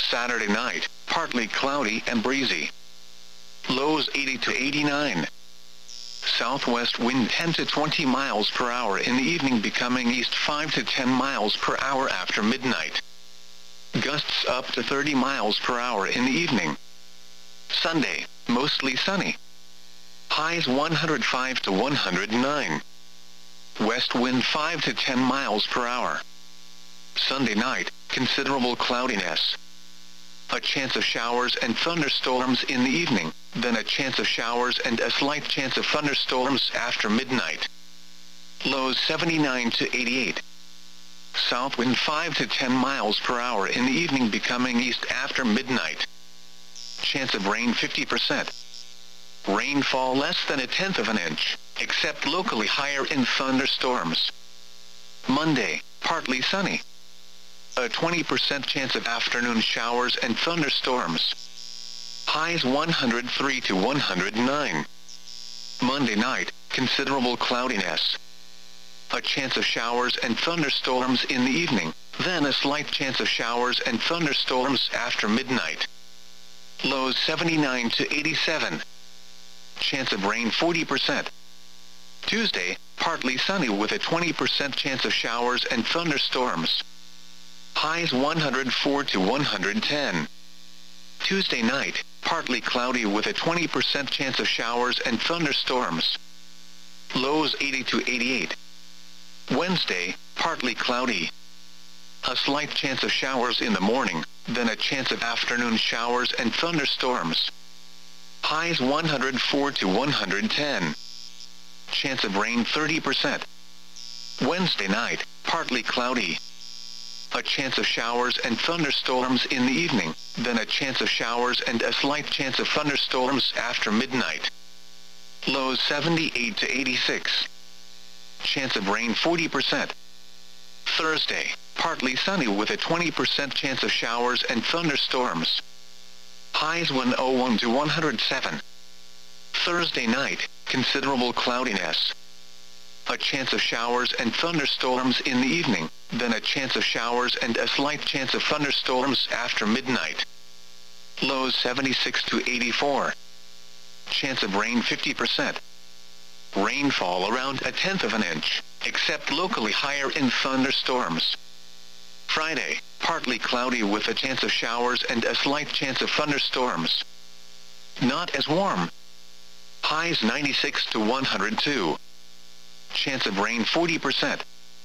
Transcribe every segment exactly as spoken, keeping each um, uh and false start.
Saturday night, partly cloudy and breezy. Lows eighty to eighty-nine. Southwest wind ten to twenty miles per hour in the evening, becoming east five to ten miles per hour after midnight. Gusts up to thirty miles per hour in the evening. Sunday, mostly sunny. Highs one hundred five to one hundred nine. West wind five to ten miles per hour. Sunday night, considerable cloudiness. A chance of showers and thunderstorms in the evening, then a chance of showers and a slight chance of thunderstorms after midnight. Lows seventy-nine to eighty-eight. South wind five to ten miles per hour in the evening, becoming east after midnight. Chance of rain fifty percent. Rainfall less than a tenth of an inch, except locally higher in thunderstorms. Monday, partly sunny. A twenty percent chance of afternoon showers and thunderstorms. Highs one hundred three to one hundred nine. Monday night, considerable cloudiness. A chance of showers and thunderstorms in the evening, then a slight chance of showers and thunderstorms after midnight. Lows seventy-nine to eighty-seven. Chance of rain forty percent. Tuesday, partly sunny with a twenty percent chance of showers and thunderstorms. Highs one hundred four to one hundred ten. Tuesday night, partly cloudy with a twenty percent chance of showers and thunderstorms. Lows eighty to eighty-eight. Wednesday, partly cloudy. A slight chance of showers in the morning, then a chance of afternoon showers and thunderstorms. Highs one hundred four to one hundred ten. Chance of rain thirty percent. Wednesday night, partly cloudy. A chance of showers and thunderstorms in the evening, then a chance of showers and a slight chance of thunderstorms after midnight. Lows seventy-eight to eighty-six. Chance of rain forty percent. Thursday, partly sunny with a twenty percent chance of showers and thunderstorms. Highs one hundred one to one hundred seven. Thursday night, considerable cloudiness. A chance of showers and thunderstorms in the evening, then a chance of showers and a slight chance of thunderstorms after midnight. Lows seventy-six to eighty-four. Chance of rain fifty percent. Rainfall around a tenth of an inch, except locally higher in thunderstorms. Friday, partly cloudy with a chance of showers and a slight chance of thunderstorms. Not as warm. Highs ninety-six to one hundred two. Chance of rain forty percent.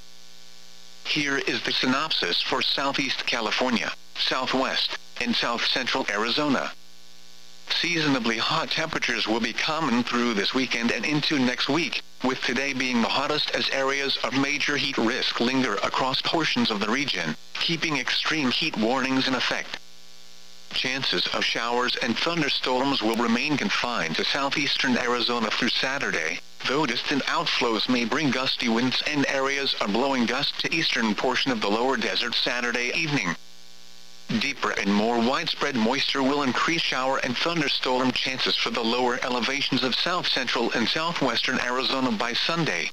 Here is the synopsis for Southeast California, Southwest, and South Central Arizona. Seasonably hot temperatures will be common through this weekend and into next week, with today being the hottest as areas of major heat risk linger across portions of the region, keeping extreme heat warnings in effect. Chances of showers and thunderstorms will remain confined to southeastern Arizona through Saturday, though distant outflows may bring gusty winds and areas of blowing gusts to eastern portion of the lower desert Saturday evening. Deeper and more widespread moisture will increase shower and thunderstorm chances for the lower elevations of south central and southwestern Arizona by Sunday.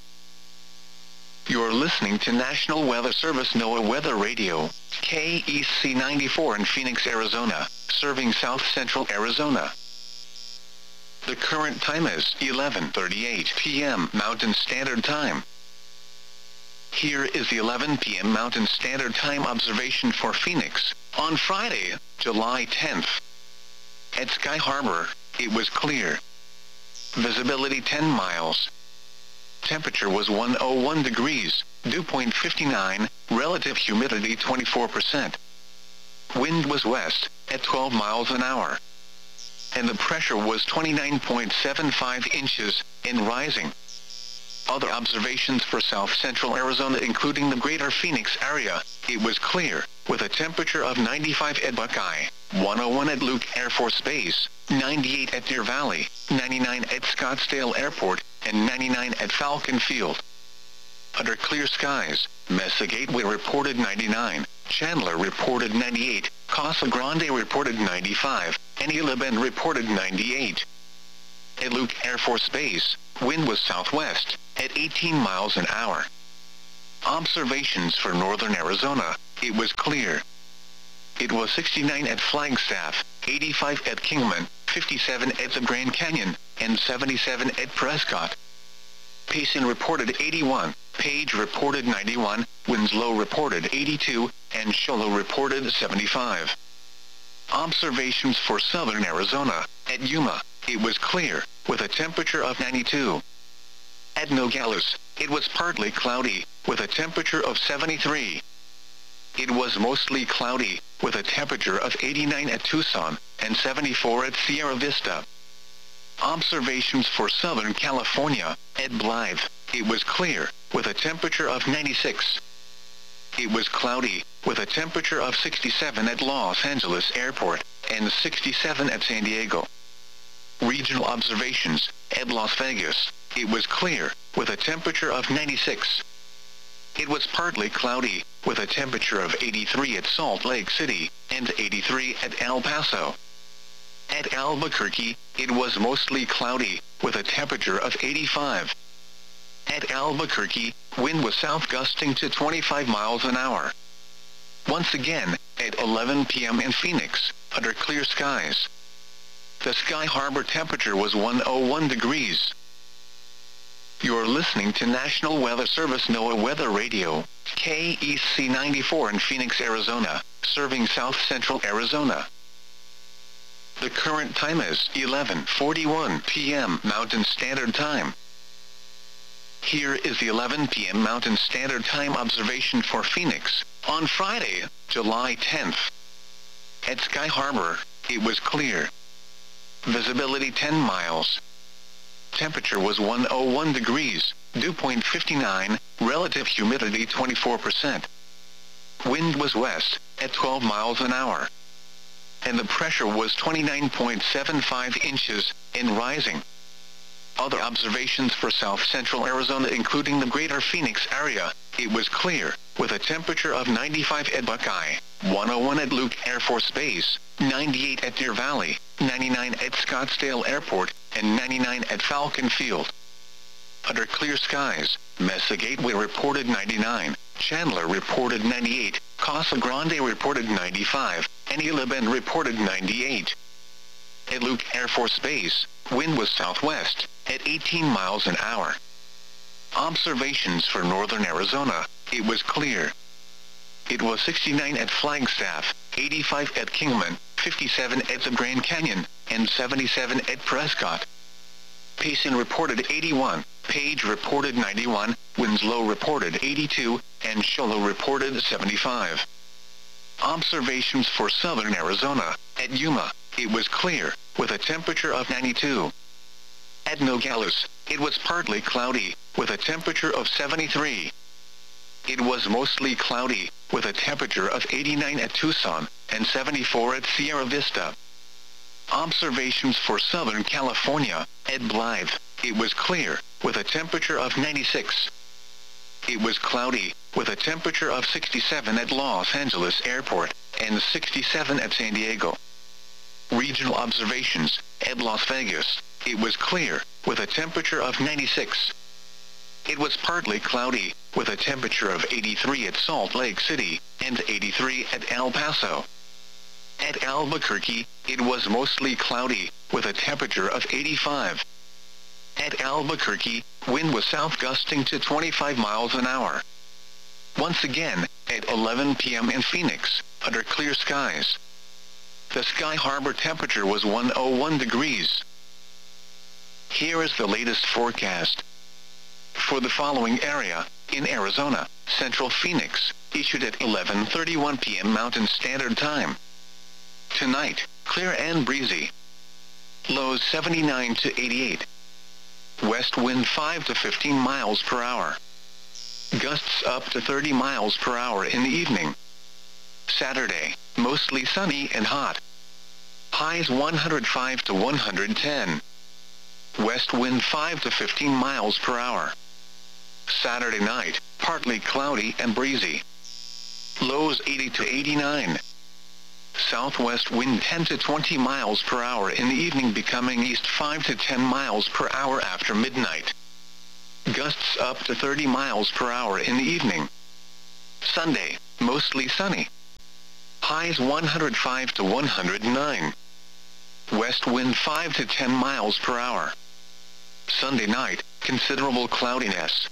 You're listening to National Weather Service NOAA Weather Radio, K E C ninety-four in Phoenix, Arizona, serving south central Arizona. The current time is eleven thirty-eight p m Mountain Standard Time. Here is the eleven p m Mountain Standard Time observation for Phoenix, on Friday, July tenth. At Sky Harbor, it was clear. Visibility ten miles. Temperature was one hundred one degrees, dew point fifty-nine, relative humidity twenty-four percent. Wind was west, at twelve miles an hour. And the pressure was twenty-nine point seven five inches, and rising. Other observations for south central Arizona including the greater Phoenix area, it was clear, with a temperature of ninety-five at Buckeye, one hundred one at Luke Air Force Base, ninety-eight at Deer Valley, ninety-nine at Scottsdale Airport, and ninety-nine at Falcon Field. Under clear skies, Mesa Gateway reported ninety-nine, Chandler reported ninety-eight, Casa Grande reported ninety-five, and Isla Bend reported ninety-eight. At Luke Air Force Base, wind was southwest, at eighteen miles an hour. Observations for northern Arizona, it was clear. it was sixty-nine at Flagstaff, eighty-five at Kingman, fifty-seven at the Grand Canyon, and seventy-seven at Prescott. Payson reported eighty-one, Page reported ninety-one, Winslow reported eighty-two, and Show Low reported seventy-five. Observations for southern Arizona. At Yuma, it was clear, with a temperature of ninety-two. At Nogales, it was partly cloudy, with a temperature of seventy-three. It was mostly cloudy, with a temperature of eighty-nine at Tucson, and seventy-four at Sierra Vista. Observations for Southern California. At Blythe, it was clear, with a temperature of ninety-six. It was cloudy, with a temperature of sixty-seven at Los Angeles Airport, and sixty-seven at San Diego. Regional observations. At Las Vegas, it was clear, with a temperature of ninety-six. It was partly cloudy, with a temperature of eighty-three at Salt Lake City, and eighty-three at El Paso. At Albuquerque, it was mostly cloudy, with a temperature of eighty-five. At Albuquerque, wind was south gusting to twenty-five miles an hour. Once again, at eleven p m in Phoenix, under clear skies. The Sky Harbor temperature was one hundred one degrees. You're listening to National Weather Service NOAA Weather Radio, K E C ninety-four in Phoenix, Arizona, serving south central Arizona. The current time is eleven forty-one p m Mountain Standard Time. Here is the eleven p m Mountain Standard Time observation for Phoenix, on Friday, July tenth. At Sky Harbor, it was clear. Visibility ten miles. Temperature was one hundred one degrees, dew point fifty-nine, relative humidity twenty-four percent. Wind was west, at twelve miles an hour. And the pressure was twenty-nine point seven five inches, and rising. Other observations for south central Arizona including the greater Phoenix area, it was clear, with a temperature of ninety-five at Buckeye, one hundred one at Luke Air Force Base, ninety-eight at Deer Valley, ninety-nine at Scottsdale Airport, and ninety-nine at Falcon Field. Under clear skies, Mesa Gateway reported ninety-nine, Chandler reported ninety-eight, Casa Grande reported ninety-five, and Isla Bend reported ninety-eight. At Luke Air Force Base, wind was southwest, at eighteen miles an hour. Observations for northern Arizona, it was clear. It was sixty-nine at Flagstaff, eighty-five at Kingman, fifty-seven at the Grand Canyon, and seventy-seven at Prescott. Payson reported eighty-one, Page reported ninety-one, Winslow reported eighty-two, and Show Low reported seventy-five. Observations for southern Arizona. At Yuma, it was clear, with a temperature of ninety-two. At Nogales, it was partly cloudy, with a temperature of seventy-three. It was mostly cloudy, with a temperature of eighty-nine at Tucson, and seventy-four at Sierra Vista. Observations for Southern California. At Blythe, it was clear, with a temperature of ninety-six. It was cloudy, with a temperature of sixty-seven at Los Angeles Airport, and sixty-seven at San Diego. Regional observations. At Las Vegas, it was clear, with a temperature of ninety-six. It was partly cloudy, with a temperature of eighty-three at Salt Lake City, and eighty-three at El Paso. At Albuquerque, it was mostly cloudy, with a temperature of eighty-five. At Albuquerque, wind was south gusting to twenty-five miles an hour. Once again, at eleven p m in Phoenix, under clear skies. The Sky Harbor temperature was one hundred one degrees. Here is the latest forecast. For the following area, in Arizona, Central Phoenix, issued at eleven thirty-one p m Mountain Standard Time. Tonight, clear and breezy. Lows seventy-nine to eighty-eight. West wind five to fifteen miles per hour. Gusts up to thirty miles per hour in the evening. Saturday, mostly sunny and hot. Highs one hundred five to one hundred ten. West wind five to fifteen miles per hour. Saturday night, partly cloudy and breezy. Lows eighty to eighty-nine. Southwest wind ten to twenty miles per hour in the evening, becoming east five to ten miles per hour after midnight. Gusts up to thirty miles per hour in the evening. Sunday, mostly sunny. Highs one hundred five to one hundred nine. West wind five to ten miles per hour. Sunday night, considerable cloudiness.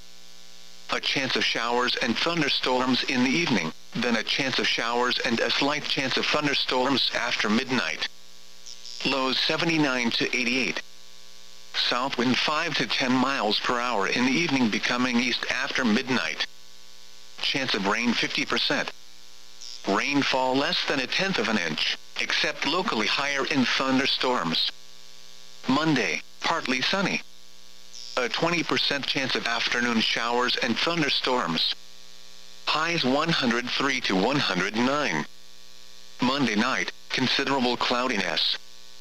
A chance of showers and thunderstorms in the evening, then a chance of showers and a slight chance of thunderstorms after midnight. Lows seventy-nine to eighty-eight. South wind five to ten miles per hour in the evening, becoming east after midnight. Chance of rain fifty percent. Rainfall less than a tenth of an inch, except locally higher in thunderstorms. Monday, partly sunny. A twenty percent chance of afternoon showers and thunderstorms. Highs one hundred three to one hundred nine. Monday night, considerable cloudiness.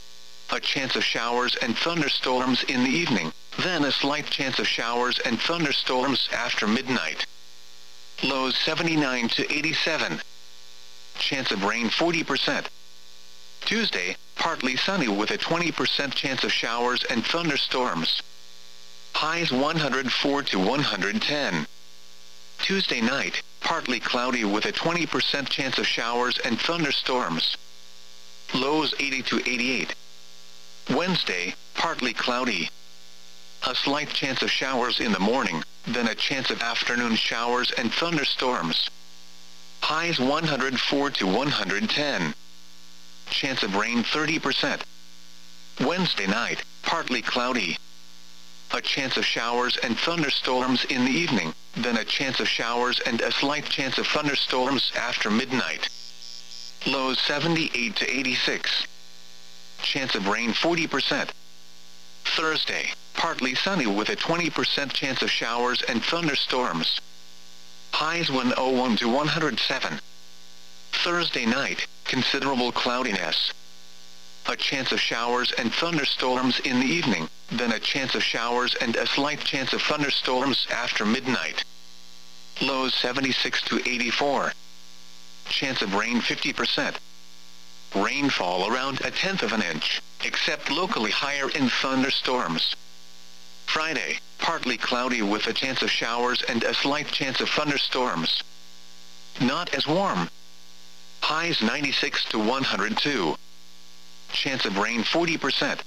A chance of showers and thunderstorms in the evening, then a slight chance of showers and thunderstorms after midnight. Lows seventy-nine to eighty-seven. Chance of rain forty percent. Tuesday, partly sunny with a twenty percent chance of showers and thunderstorms. Highs one hundred four to one hundred ten. Tuesday night, partly cloudy with a twenty percent chance of showers and thunderstorms. Lows eighty to eighty-eight. Wednesday, partly cloudy. A slight chance of showers in the morning, then a chance of afternoon showers and thunderstorms. Highs one hundred four to one hundred ten. Chance of rain thirty percent. Wednesday night, partly cloudy. A chance of showers and thunderstorms in the evening, then a chance of showers and a slight chance of thunderstorms after midnight. Lows seventy-eight to eighty-six. Chance of rain forty percent. Thursday, partly sunny with a twenty percent chance of showers and thunderstorms. Highs one hundred one to one hundred seven. Thursday night, considerable cloudiness. A chance of showers and thunderstorms in the evening, then a chance of showers and a slight chance of thunderstorms after midnight. Lows seventy-six to eighty-four. Chance of rain fifty percent. Rainfall around a tenth of an inch, except locally higher in thunderstorms. Friday, partly cloudy with a chance of showers and a slight chance of thunderstorms. Not as warm. Highs ninety-six to one hundred two. Chance of rain forty percent.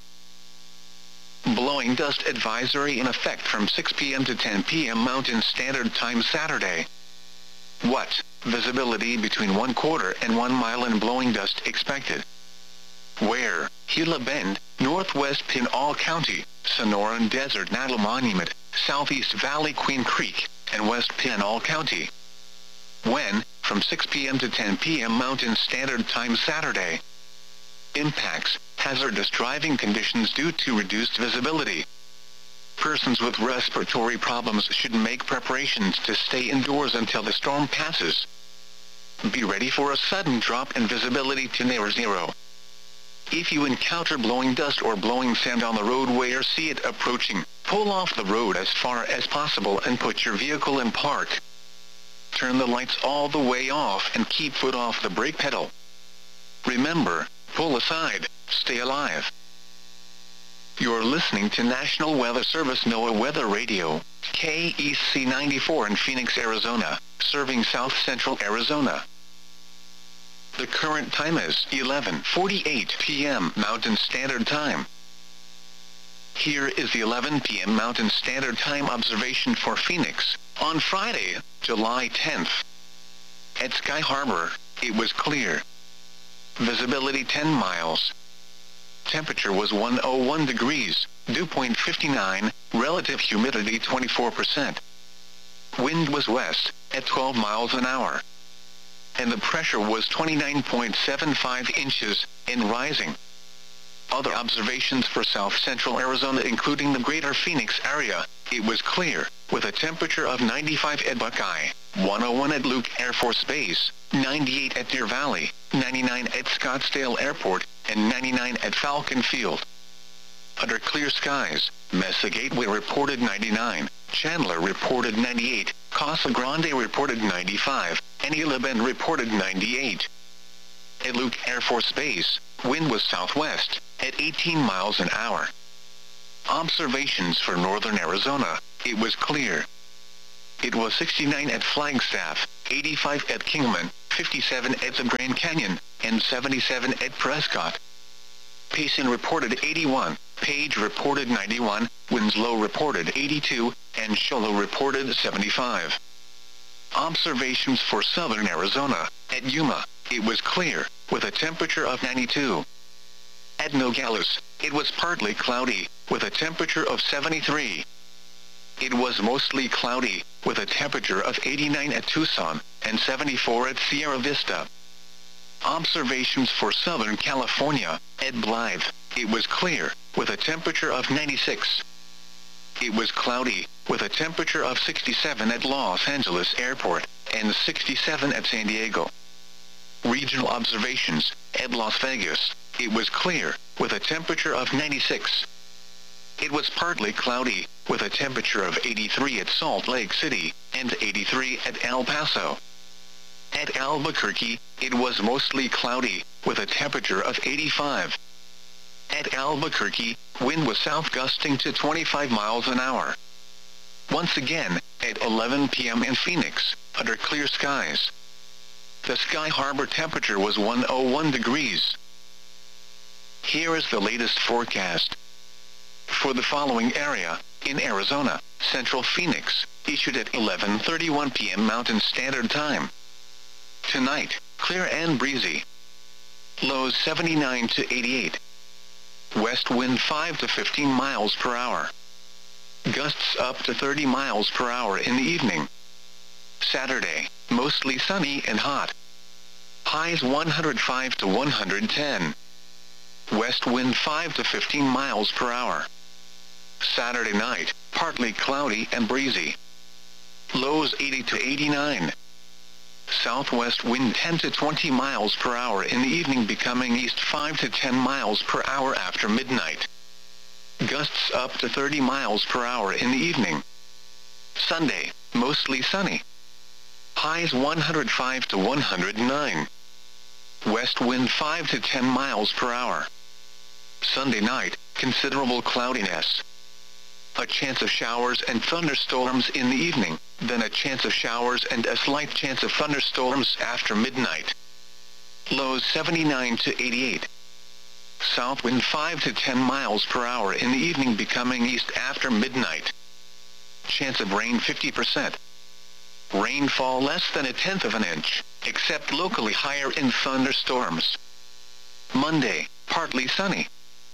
Blowing dust advisory in effect from six p m to ten p m Mountain Standard Time Saturday. What? Visibility between one quarter and one mile and blowing dust expected. Where? Gila Bend, Northwest Pinal County, Sonoran Desert Natal Monument, Southeast Valley Queen Creek, and West Pinal County. When? From six p m to ten p m Mountain Standard Time Saturday. Impacts: hazardous driving conditions due to reduced visibility. Persons with respiratory problems should make preparations to stay indoors until the storm passes. Be ready for a sudden drop in visibility to near zero. If you encounter blowing dust or blowing sand on the roadway or see it approaching, pull off the road as far as possible and put your vehicle in park. Turn the lights all the way off and keep foot off the brake pedal. Remember, pull aside, stay alive. You're listening to National Weather Service NOAA Weather Radio, K E C ninety-four in Phoenix, Arizona, serving south central Arizona. The current time is eleven forty-eight p m Mountain Standard Time. Here is the eleven p m Mountain Standard Time observation for Phoenix, on Friday, July tenth. At Sky Harbor, it was clear. Visibility ten miles. Temperature was one hundred one degrees, dew point fifty-nine, relative humidity twenty-four percent. Wind was west, at twelve miles an hour. And the pressure was twenty-nine point seven five inches, and rising. Other observations for south central Arizona including the greater Phoenix area, it was clear, with a temperature of ninety-five at Buckeye, one hundred one at Luke Air Force Base, ninety-eight at Deer Valley, ninety-nine at Scottsdale Airport, and ninety-nine at Falcon Field. Under clear skies, Mesa Gateway reported ninety-nine, Chandler reported ninety-eight, Casa Grande reported ninety-five, and Gila Bend reported ninety-eight. At Luke Air Force Base, wind was southwest, at eighteen miles an hour. Observations for northern Arizona, it was clear. It was sixty-nine at Flagstaff, eighty-five at Kingman, fifty-seven at the Grand Canyon, and seventy-seven at Prescott. Payson reported eighty-one, Page reported ninety-one, Winslow reported eighty-two, and Show Low reported seventy-five. Observations for southern Arizona. At Yuma, it was clear, with a temperature of ninety-two. At Nogales, it was partly cloudy, with a temperature of seventy-three. It was mostly cloudy, with a temperature of eighty-nine at Tucson, and seventy-four at Sierra Vista. Observations for Southern California. At Blythe, it was clear, with a temperature of ninety-six. It was cloudy, with a temperature of sixty-seven at Los Angeles Airport, and sixty-seven at San Diego. Regional observations. At Las Vegas, it was clear, with a temperature of ninety-six. It was partly cloudy, with a temperature of eighty-three at Salt Lake City, and eighty-three at El Paso. At Albuquerque, it was mostly cloudy, with a temperature of eighty-five. At Albuquerque, wind was south gusting to twenty-five miles an hour. Once again, at eleven p m in Phoenix, under clear skies. The Sky Harbor temperature was one hundred one degrees. Here is the latest forecast. For the following area, in Arizona, Central Phoenix, issued at eleven thirty-one p m Mountain Standard Time. Tonight, clear and breezy. Lows seventy-nine to eighty-eight. West wind five to fifteen miles per hour. Gusts up to thirty miles per hour in the evening. Saturday, mostly sunny and hot. Highs one hundred five to one hundred ten. West wind five to fifteen miles per hour. Saturday night, partly cloudy and breezy. Lows eighty to eighty-nine. Southwest wind ten to twenty miles per hour in the evening, becoming east five to ten miles per hour after midnight. Gusts up to thirty miles per hour in the evening. Sunday, mostly sunny. Highs one hundred five to one hundred nine. West wind five to ten miles per hour. Sunday night, considerable cloudiness. A chance of showers and thunderstorms in the evening, then a chance of showers and a slight chance of thunderstorms after midnight. Lows seventy-nine to eighty-eight. South wind five to ten miles per hour in the evening, becoming east after midnight. Chance of rain fifty percent. Rainfall less than a tenth of an inch, except locally higher in thunderstorms. Monday, partly sunny.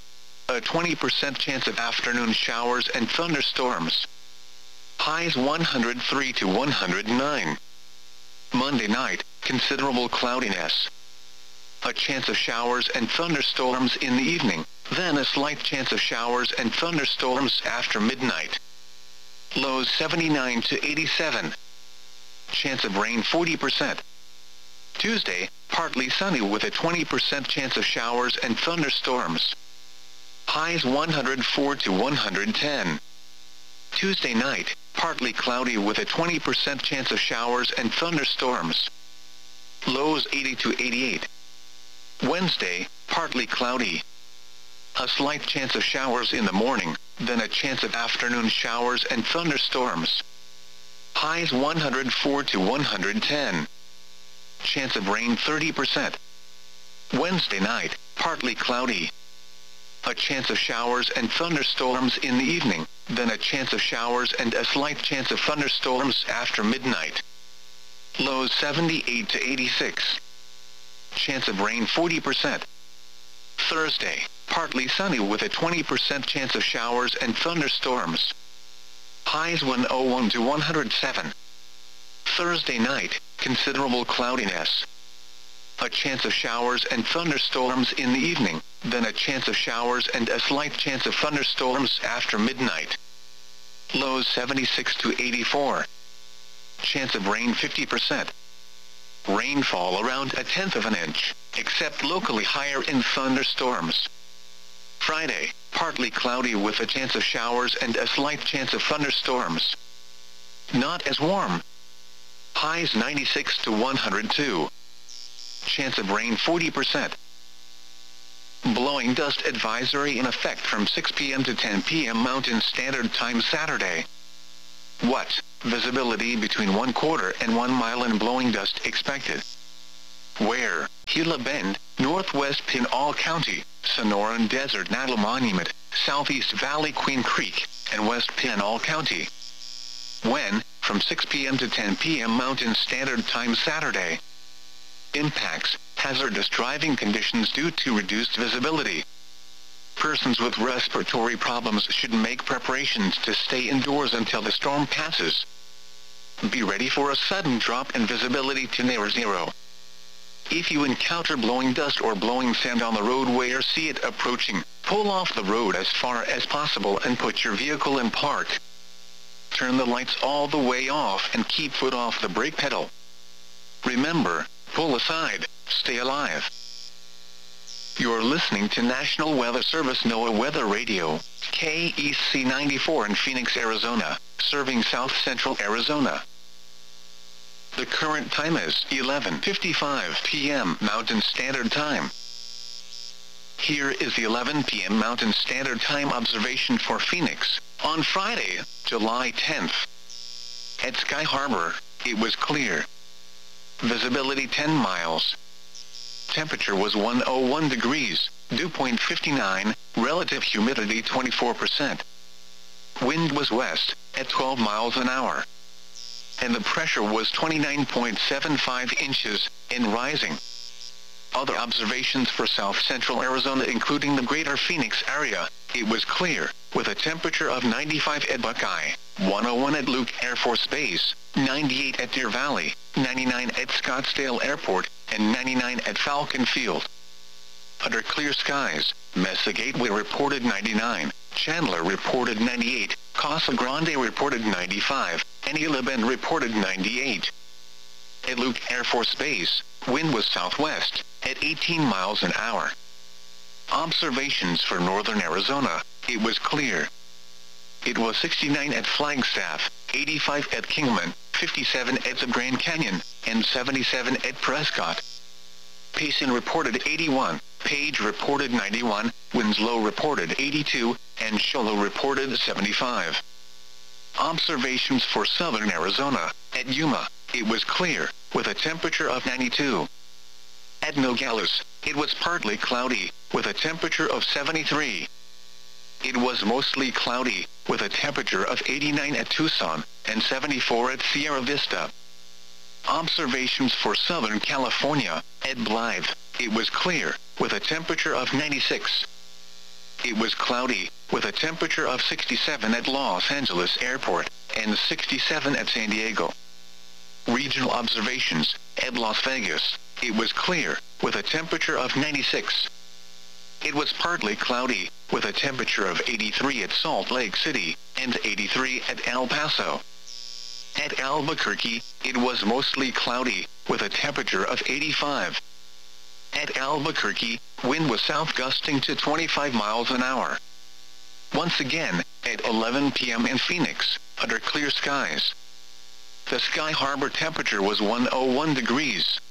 A twenty percent chance of afternoon showers and thunderstorms. Highs one hundred three to one hundred nine. Monday night, considerable cloudiness. A chance of showers and thunderstorms in the evening, then a slight chance of showers and thunderstorms after midnight. Lows seventy-nine to eighty-seven. Chance of rain forty percent. Tuesday, partly sunny with a twenty percent chance of showers and thunderstorms. Highs one hundred four to one hundred ten. Tuesday night, partly cloudy with a twenty percent chance of showers and thunderstorms. Lows eighty to eighty-eight. Wednesday, partly cloudy. A slight chance of showers in the morning, then a chance of afternoon showers and thunderstorms. Highs one hundred four to one hundred ten. Chance of rain thirty percent. Wednesday night, partly cloudy. A chance of showers and thunderstorms in the evening, then a chance of showers and a slight chance of thunderstorms after midnight. Lows seventy-eight to eighty-six. Chance of rain forty percent. Thursday, partly sunny with a twenty percent chance of showers and thunderstorms. Highs one hundred one to one hundred seven. Thursday night, considerable cloudiness. A chance of showers and thunderstorms in the evening, then a chance of showers and a slight chance of thunderstorms after midnight. Lows seventy-six to eighty-four. Chance of rain fifty percent. Rainfall around a tenth of an inch, except locally higher in thunderstorms. Friday, partly cloudy with a chance of showers and a slight chance of thunderstorms. Not as warm. Highs ninety-six to one hundred two. Chance of rain forty percent. Blowing dust advisory in effect from six p m to ten p m Mountain Standard Time Saturday. What? Visibility between one quarter and one mile and blowing dust expected. Ware, Gila Bend, Northwest Pinal County, Sonoran Desert Natal Monument, Southeast Valley Queen Creek, and West Pinal County. When, from six p m to ten p m Mountain Standard Time Saturday. Impacts, hazardous driving conditions due to reduced visibility. Persons with respiratory problems should make preparations to stay indoors until the storm passes. Be ready for a sudden drop in visibility to near zero. If you encounter blowing dust or blowing sand on the roadway or see it approaching, pull off the road as far as possible and put your vehicle in park. Turn the lights all the way off and keep foot off the brake pedal. Remember, pull aside, stay alive. You're listening to National Weather Service NOAA Weather Radio, K E C ninety-four in Phoenix, Arizona, serving South Central Arizona. The current time is eleven fifty-five p m Mountain Standard Time. Here is the eleven p m Mountain Standard Time observation for Phoenix, on Friday, July tenth. At Sky Harbor, it was clear. Visibility ten miles. Temperature was one hundred one degrees, dew point fifty-nine, relative humidity twenty-four percent. Wind was west, at twelve miles an hour. And the pressure was twenty-nine point seven five inches, and rising. Other observations for South Central Arizona including the greater Phoenix area, it was clear, with a temperature of ninety-five at Buckeye, one hundred one at Luke Air Force Base, ninety-eight at Deer Valley, ninety-nine at Scottsdale Airport, and ninety-nine at Falcon Field. Under clear skies, Mesa Gateway reported ninety-nine, Chandler reported ninety-eight, Casa Grande reported ninety-five, and Gila Bend reported ninety-eight. At Luke Air Force Base, wind was southwest, at eighteen miles an hour. Observations for northern Arizona, it was clear. It was sixty-nine at Flagstaff, eighty-five at Kingman, fifty-seven at the Grand Canyon, and seventy-seven at Prescott. Payson reported eighty-one, Page reported ninety-one, Winslow reported eighty-two, and Show Low reported seventy-five. Observations for southern Arizona, at Yuma, it was clear, with a temperature of ninety-two. At Nogales, it was partly cloudy, with a temperature of seventy-three. It was mostly cloudy, with a temperature of eighty-nine at Tucson, and seventy-four at Sierra Vista. Observations for Southern California, at Blythe, it was clear, with a temperature of ninety-six. It was cloudy, with a temperature of sixty-seven at Los Angeles Airport, and sixty-seven at San Diego. Regional observations, at Las Vegas, it was clear, with a temperature of ninety-six. It was partly cloudy, with a temperature of eighty-three at Salt Lake City, and eighty-three at El Paso. At Albuquerque, it was mostly cloudy, with a temperature of eighty-five. At Albuquerque, wind was south gusting to twenty-five miles an hour. Once again, at eleven p m in Phoenix, under clear skies. The Sky Harbor temperature was one hundred one degrees.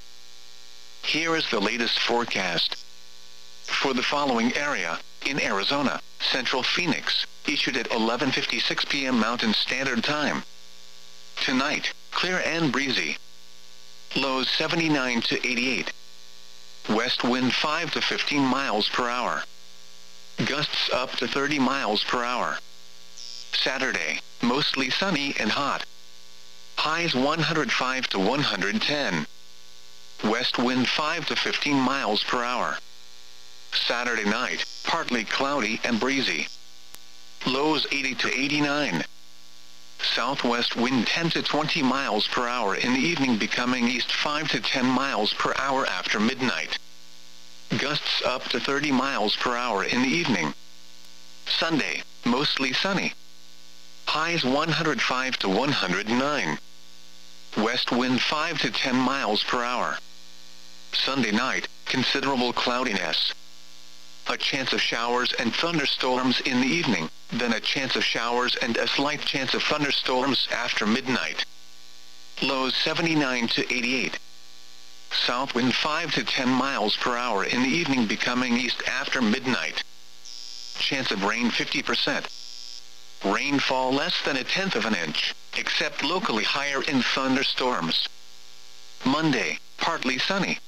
Here is the latest forecast. For the following area, in Arizona, Central Phoenix, issued at eleven fifty-six p m Mountain Standard Time. Tonight, clear and breezy. Lows seventy-nine to eighty-eight. West wind five to fifteen miles per hour. Gusts up to thirty miles per hour. Saturday, mostly sunny and hot. Highs one hundred five to one hundred ten. West wind five to fifteen miles per hour. Saturday night, partly cloudy and breezy. Lows eighty to eighty-nine. Southwest wind ten to twenty miles per hour in the evening, becoming east five to ten miles per hour after midnight. Gusts up to thirty miles per hour in the evening. Sunday, mostly sunny. Highs one hundred five to one hundred nine. West wind five to ten miles per hour. Sunday night, considerable cloudiness. A chance of showers and thunderstorms in the evening, then a chance of showers and a slight chance of thunderstorms after midnight. Lows seventy-nine to eighty-eight. South wind five to ten miles per hour in the evening, becoming east after midnight. Chance of rain fifty percent. Rainfall less than a tenth of an inch, except locally higher in thunderstorms. Monday, partly sunny.